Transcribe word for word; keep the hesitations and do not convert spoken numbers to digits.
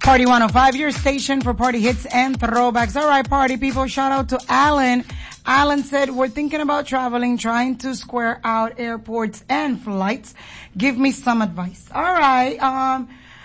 Party one oh five, your station for party hits and throwbacks. All right, party people, shout out to Alan. Alan said, we're thinking about traveling, trying to square out airports and flights. Give me some advice. All right, um,